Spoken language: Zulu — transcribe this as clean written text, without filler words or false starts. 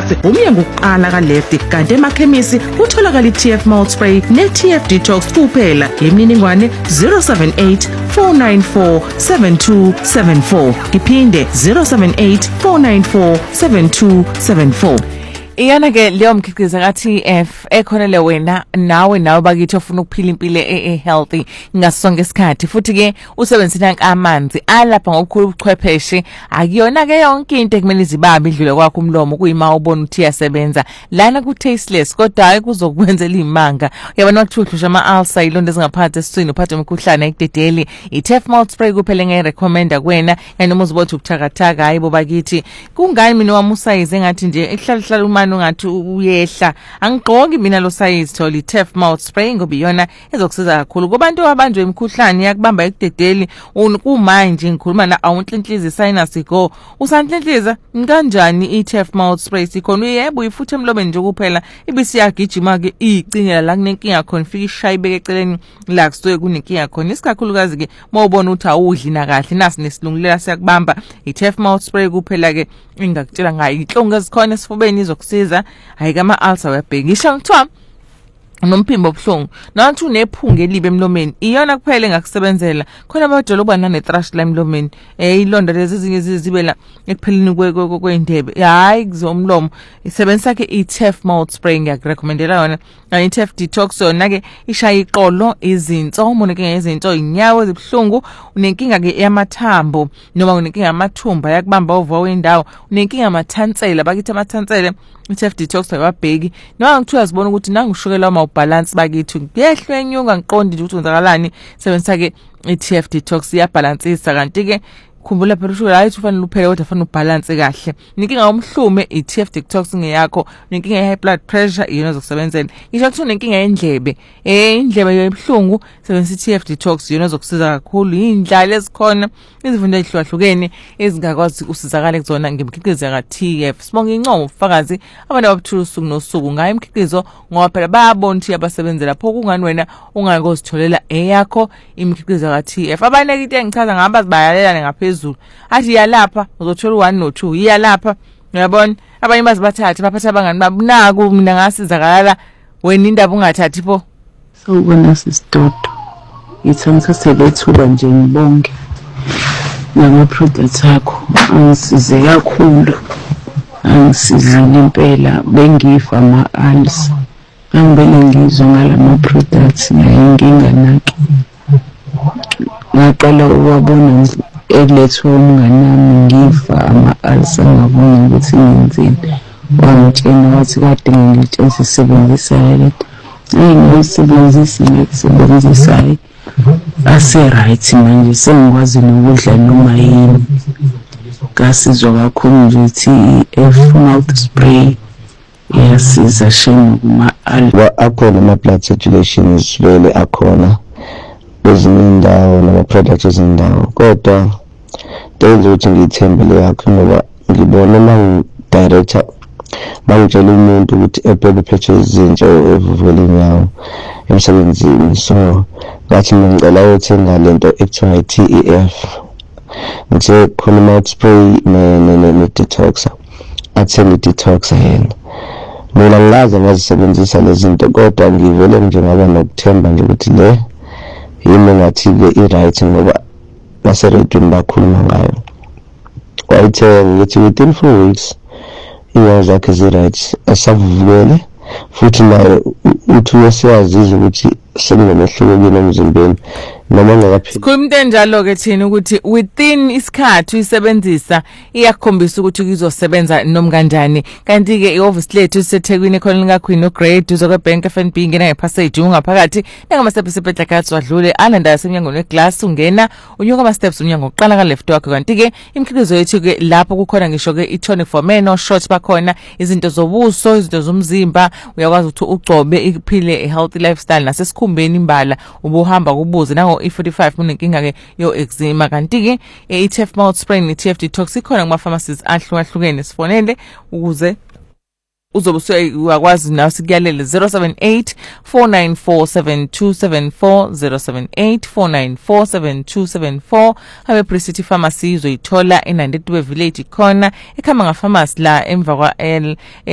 pharmacy umnyango oqala ka left kanti emakhemisi utholakala iTF malt spray neTF detox kuphela. Imininingwane 078 494 7274 iphinde 078 494 7274. Iyana ke leyo mkhiqizo ka TF ekhonele wena nawe bakithi ofuna ukuphila impilo healthy ngasonke isikhathi futhi ke usebenzisa amanzi alapha ngokukhulu ubuchwepheshe akuyona ke yonke into ekumele izibambe idlule kwakho umlomo kuyima ubona ukuthi iyasebenza lana ku tasteless kodwa hayi kuzokwenzela imanga yabona wakuthuhlusha ama ulcer ilonda ezingaphansi esiswini uphathe umkhuhlane ekudedeli iTF malt spray kuphela ngirecommenda kuwena yani uma uzibona ubuthakathaka hayibo bakithi kungani mina wamusayize ngathi nje ehlala ungathi uyehla angigqoki mina lo size thola iTF malt spray ngoba iyona ezokusiza kakhulu kubantu abanjwe imikhuhlane yakubamba ekudedeli kumanje ngikhuluma na awunhlinhlizi sinus go usanhlinhliza kanjani iTF malt spray sikhona yebo uyifuthe emlobeni nje kuphela ibisi yagijima ke icingela la kunenkinga khona fika ishaye beke eceleni la kusuke kunenkinga khona isikakhulukazi ke mawubona ukuthi awudli na kahle nasi nesilungulela siyakubamba iTF malt spray kuphela ke ingakutshela ngayo inhlungu ezikhona esifubeni izokusiza hayi kama ulcer uyabhekisha ngithiwa nomphimbo obuhlungu nathi unephunga elibe emlomeni iyona kuphela engakusebenzela khona abajolo ubana netrash la emlomeni ilonda lezi ezinye zibela ekupheleni kwendebe hayi kuzomlomo isebenzisa ke iTF malt spray ngiyakurecommendela yona iTF detox yona ke ishaya iqolo izinso umunenkinga yezinso inyawo ezibhlungu unenkinga ke yamathambo noma unenkinga yamathumba yakubamba over wendawo unenkinga yamathansela bakithi amathansela iTF detox ayabheki noma ngithiwa sibona ukuthi nangushukela balance bakithi kuyehlwe enyunga ngiqondi ukuthi wenzakalani sebenzisa ke iTF detox iyabalansisa kanti ke khumbula phela ushukela hayi ufanele uphele kodwa fanele ubalance kahle ninkinga umhlume iTF detox ngeyakho ninkinga high blood pressure iyona zokusebenzela ngisho ukuthi unenkinga endlebe indlebe yebhlungu sebenzisa iTF detox iyona zokusiza kakhulu indlala ezikhona izifundo ezihlukahlukene ezingakwazi usizakala kuzona ngemikhiqizo ka TF sibonga incomo ufakazi abantu ababuthula usuku nosuku ngayo imikhiqizo ngoba phela bayabona ukuthi yabasebenza lapho kungani wena ungakuzitholela eyakho imikhiqizo ka TF abaneke into engichaza ngaba zibayalelana ngaphezulu athi yalapha uzothola 1 no 2 iyalapha uyabona abanye bazibathathe baphatha abangani babunaku mina ngasizakala wena indaba ungathathi pho sawubona sisidodo ngithanda selethuba nje ngibonge nama products akho angisize kakhulu angisizile impela bengifa ama-ulcer angibele ngizwe ngalama products ngayinkinga naki ngaqala uwabona elethwa umnganami ngifa ama-ulcer ngabona ukuthi ngenzeni wangitshena wathi kade ngilitshenzisebenzisayo ngiyisebenzisa ngisebenzisayo ase-right manje sengikwazi nokudla noma yini ngasizwa kakhulu nje iTF malt spray iyasiza shame kuma-ulcer akhona ama-blood circulations vele akhona kwezinye indawo nama-products ezindawo kodwa ndenza ukuthi ngiyithembele yakho ngoba ngibona mangidirector mangitshela umuntu ukuthi ebheke phethe izinto evuveleni yawo emsebenzini so ngathi ngicela ukuthenga lento ekuthiwa iTF ngithe khona malt spray ne-detoxer athenge i-detoxer yena mina ngaze ngazisebenzisa lezi zinto kodwa ngivele nje ngaba nokuthemba nje ukuthi le yimi ngathi-ke i-right ngoba baseredweni bakhuluma ngayo wayithenga ngithi within 4 weeks inyawo zakhe zi-right asavuvukele futhi naye uthi uyasiyazizwa ukuthi sekunemehluko kuyena emzimbeni noma ngakaphili sikhuluma enjalo ke thina ukuthi within isikhathi uyisebenzisa iyakhombisa ukuthi kuzosebenza noma kanjani kanti ke i-office lethu siseThekwini ekhona kaQueen uGrade uzokwe Bank FNB ngena ngepassage ungaphakathi nangama steps epedla kathi wadlule alanda yasemnyango neglass ungena unyuka ama steps umnyango oqala ka left wakhe kanti ke imikhiqizo yethu ke lapho kukhona ngisho ke i-tonic for men no short bakhona izinto zobuso izinto zomzimba uyakwazi ukuthi ugcobe iphile a healthy lifestyle nasesikhumbeni imbala ubuhamba kubuze nango i45 munenkinga ke yo eczema kanti ke iTF malt spray neTF detox ikhona kuma pharmacies ahlukahlukene sifonele ukuze uzobe uyakwazi nawe sikuyalele 078 494 7274 078 494 7274 habe Prestige Pharmacy uzoyithola eNandetwe Village khona ekhama nga pharmacy la emva kwa